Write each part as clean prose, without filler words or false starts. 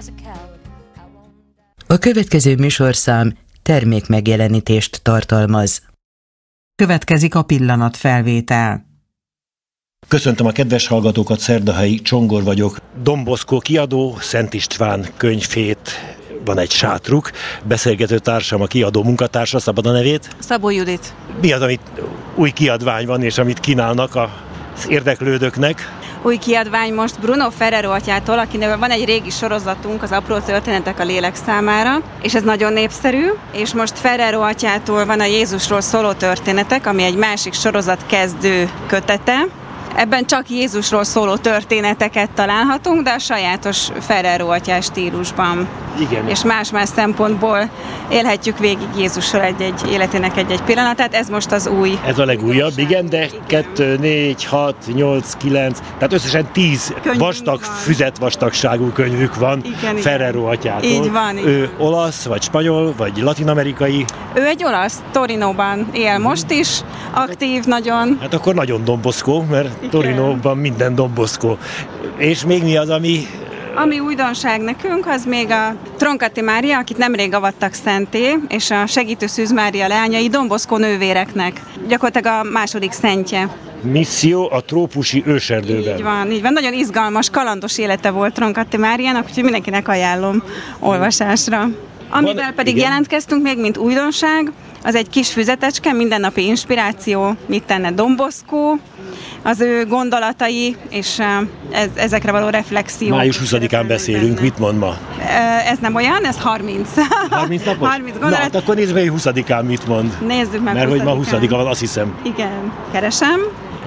A következő műsorszám termékmegjelenítést tartalmaz. Következik a pillanatfelvétel. Köszöntöm a kedves hallgatókat, Szerdahelyi Csongor vagyok. Don Bosco kiadó, Szent István könyvfét, van egy sátruk, beszélgető társam, a kiadó munkatársa, szabad a nevét? Szabó Judit. Mi az, amit új kiadvány van, és amit kínálnak az érdeklődőknek? Új kiadvány most Bruno Ferrero atyától, akinek van egy régi sorozatunk, az Apró történetek a lélek számára, és ez nagyon népszerű, és most Ferrero atyától van a Jézusról szóló történetek, ami egy másik sorozat kezdő kötete. Ebben csak Jézusról szóló történeteket találhatunk, de a sajátos Ferrero atyás stílusban. Igen. És más-más szempontból élhetjük végig Jézusról egy életének egy pillanatát. Ez most az új. Ez a legújabb, igen, de 2, 4, 6, 8, 9, tehát összesen 10 vastag, füzetvastagságú könyvük van, igen, Ferrero atyától. Így van. Ő olasz, vagy spanyol, vagy latin-amerikai? Ő egy olasz, Torinóban él most is, aktív nagyon. Hát akkor nagyon Don Bosco, mert igen. Torinóban minden Don Bosco. És még mi az, ami újdonság nekünk, az még a Troncati Mária, akit nemrég avattak szenté, és a segítő Szűz Mária leányai Don Bosco nővéreknek. Gyakorlatilag a második szentje. Misszió a trópusi őserdőben. Így van. Nagyon izgalmas, kalandos élete volt Troncati Máriának, úgyhogy mindenkinek ajánlom olvasásra. Amivel pedig jelentkeztünk még, mint újdonság, az egy kis füzetecske, mindennapi inspiráció, mit tenne Don Bosco, az ő gondolatai, és ezekre való reflexió. Május 20-án beszélünk, mit mond ma? Ez nem olyan, ez 30. 30 napos? 30 gondolat. Na, hát akkor nézzük meg, hogy 20-án mit mond. Nézzük meg. Mert hogy ma 20-a van, azt hiszem. Igen, keresem.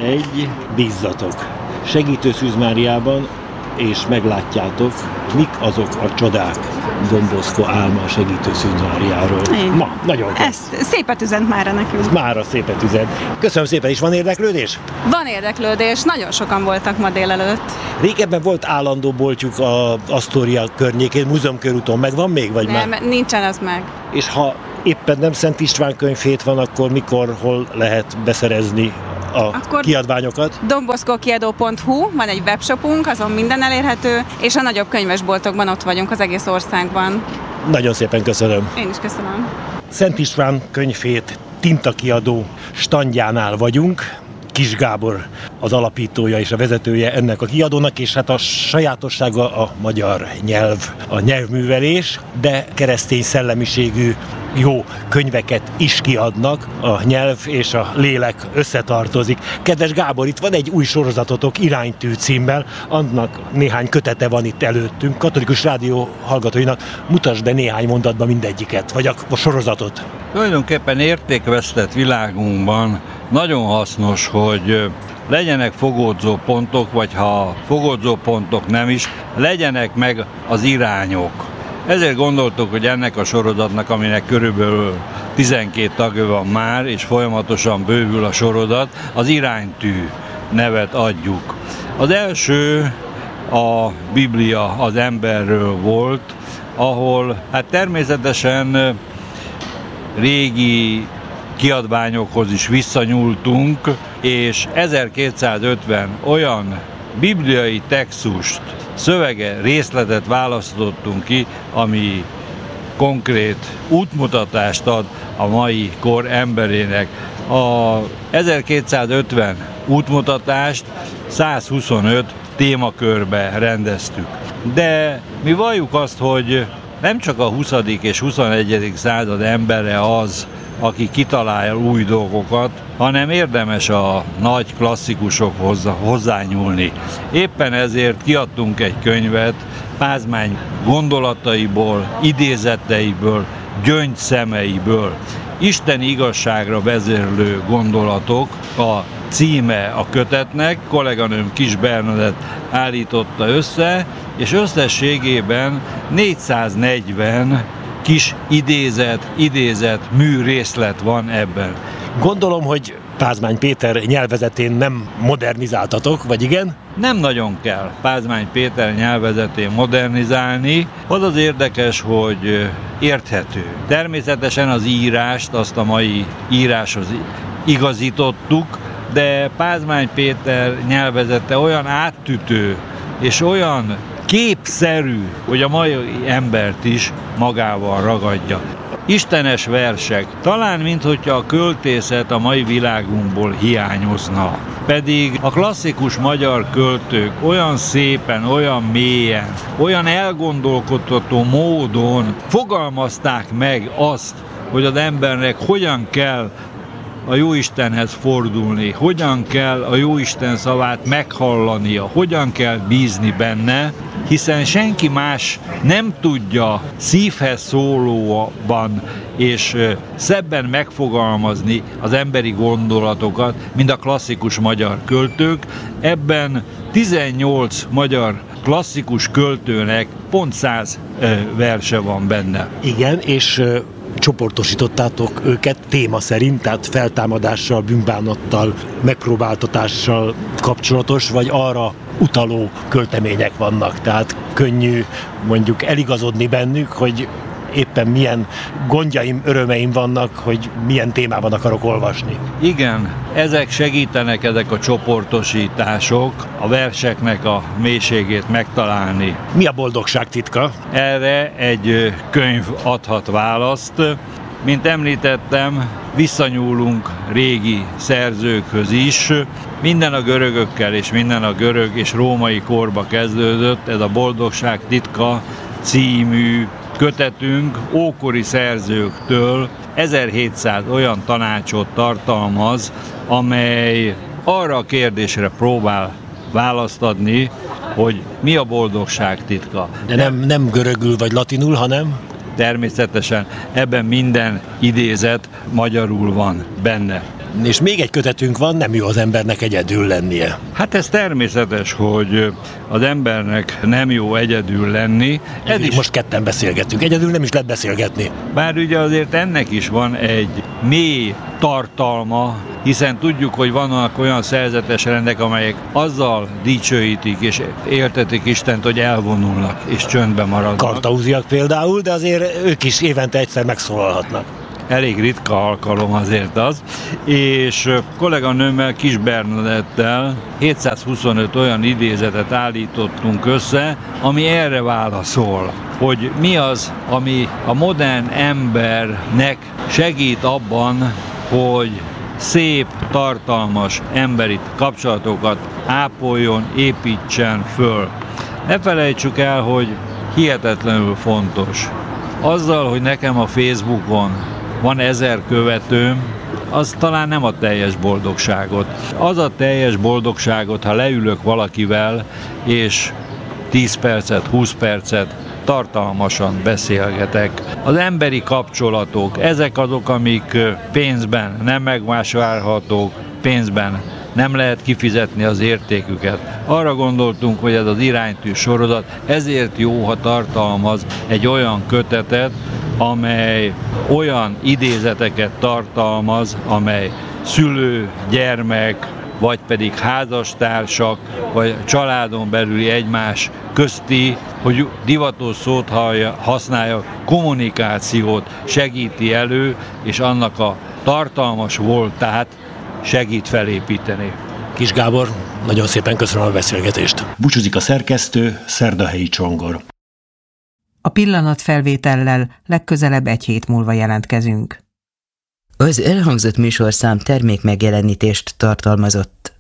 Bízzatok. Segítő Szűz Máriában, és meglátjátok, mik azok a csodák. Don Bosco álma a segítő Szűz Máriáról. Ma, nagyon klassz. Ez szépet üzent mára nekünk. Ez mára szépet üzent. Köszönöm szépen, és van érdeklődés? Van érdeklődés, nagyon sokan voltak ma délelőtt. Régebben volt állandó boltjuk az Astoria környékén, Múzeumkörúton, megvan még, vagy nem, már? Nincsen az meg. És ha éppen nem Szent István könyvfét van, akkor mikor, hol lehet beszerezni a kiadványokat? donboscokiadó.hu, van egy webshopunk, azon minden elérhető, és a nagyobb könyvesboltokban ott vagyunk az egész országban. Nagyon szépen köszönöm. Én is köszönöm. Szent István könyvfét tintakiadó standjánál vagyunk. Kis Gábor az alapítója és a vezetője ennek a kiadónak, és hát a sajátossága a magyar nyelv, a nyelvművelés, de keresztény szellemiségű jó könyveket is kiadnak, a nyelv és a lélek összetartozik. Kedves Gábor, itt van egy új sorozatotok Iránytű címmel, annak néhány kötete van itt előttünk. Katolikus Rádió hallgatóinak mutasd be néhány mondatban mindegyiket, vagy a sorozatot. Tulajdonképpen értékvesztett világunkban nagyon hasznos, hogy legyenek fogódzó pontok, vagy ha fogódzó pontok nem is, legyenek meg az irányok. Ezért gondoltuk, hogy ennek a sorozatnak, aminek körülbelül 12 tagja van már, és folyamatosan bővül a sorozat, az Iránytű nevet adjuk. Az első a Biblia az emberről volt, ahol hát természetesen régi kiadványokhoz is visszanyúltunk, és 1250 olyan bibliai textust, szövege, részletet választottunk ki, ami konkrét útmutatást ad a mai kor emberének. A 1250 útmutatást 125 témakörbe rendeztük. De mi valljuk azt, hogy nem csak a 20. és 21. század embere az, aki kitalál új dolgokat, hanem érdemes a nagy klasszikusokhoz hozzányúlni. Éppen ezért kiadtunk egy könyvet Pázmány gondolataiból, idézeteiből, gyöngyszemeiből. Isteni igazságra vezérlő gondolatok a címe a kötetnek, kolléganőm Kis Bernadett állította össze, és összességében 440 kis idézet, műrészlet van ebben. Gondolom, hogy Pázmány Péter nyelvezetén nem modernizáltatok, vagy igen? Nem nagyon kell Pázmány Péter nyelvezetén modernizálni. Az érdekes, hogy érthető. Természetesen az írást, azt a mai íráshoz igazítottuk, de Pázmány Péter nyelvezete olyan áttütő és olyan képszerű, hogy a mai embert is magával ragadja. Istenes versek, talán minthogyha a költészet a mai világunkból hiányozna. Pedig a klasszikus magyar költők olyan szépen, olyan mélyen, olyan elgondolkodtató módon fogalmazták meg azt, hogy az embernek hogyan kell a Jóistenhez fordulni, hogyan kell a Jóisten szavát meghallania, hogyan kell bízni benne, hiszen senki más nem tudja szívhez szólóban és szebben megfogalmazni az emberi gondolatokat, mint a klasszikus magyar költők. Ebben 18 magyar klasszikus költőnek pont 100 verse van benne. Igen, és csoportosítottátok őket téma szerint, tehát feltámadással, bűnbánattal, megpróbáltatással kapcsolatos, vagy arra utaló költemények vannak. Tehát könnyű mondjuk eligazodni bennük, hogy éppen milyen gondjaim, örömeim vannak, hogy milyen témában akarok olvasni. Igen, ezek segítenek, ezek a csoportosítások, a verseknek a mélységét megtalálni. Mi a boldogság titka? Erre egy könyv adhat választ. Mint említettem, visszanyúlunk régi szerzőkhöz is. Minden a görögökkel és minden a görög és római korba kezdődött. Ez a Boldogság titka című kötetünk ókori szerzőktől 1700 olyan tanácsot tartalmaz, amely arra a kérdésre próbál választ adni, hogy mi a boldogság titka. De nem görögül vagy latinul, hanem? Természetesen ebben minden idézet magyarul van benne. És még egy kötetünk van, nem jó az embernek egyedül lennie. Hát ez természetes, hogy az embernek nem jó egyedül lenni. Ez is most ketten beszélgetünk, egyedül nem is lehet beszélgetni. Bár ugye azért ennek is van egy mély tartalma, hiszen tudjuk, hogy vannak olyan szerzetes rendek, amelyek azzal dicsőítik és éltetik Istent, hogy elvonulnak és csöndben maradnak. Kartauziak például, de azért ők is évente egyszer megszólalhatnak. Elég ritka alkalom azért az, és kolléganőmmel, Kis Bernadettel 725 olyan idézetet állítottunk össze, ami erre válaszol, hogy mi az, ami a modern embernek segít abban, hogy szép, tartalmas emberi kapcsolatokat ápoljon, építsen föl. Ne felejtsük el, hogy hihetetlenül fontos. Azzal, hogy nekem a Facebookon van 1000 követőm, az talán nem a teljes boldogságot. Az a teljes boldogságot, ha leülök valakivel, és 10 percet, 20 percet tartalmasan beszélgetek. Az emberi kapcsolatok, ezek azok, amik pénzben nem megvásárolhatók, pénzben nem lehet kifizetni az értéküket. Arra gondoltunk, hogy ez az iránytű sorozat ezért jó, ha tartalmaz egy olyan kötetet, amely olyan idézeteket tartalmaz, amely szülő, gyermek, vagy pedig házastársak, vagy családon belüli egymás közti, hogy divatos szót használja, kommunikációt segíti elő, és annak a tartalmas voltát segít felépíteni. Kis Gábor, nagyon szépen köszönöm a beszélgetést. Búcsúzik a szerkesztő, Szerdahelyi Csongor. A pillanatfelvétellel legközelebb egy hét múlva jelentkezünk. Az elhangzott műsorszám termékmegjelenítést tartalmazott.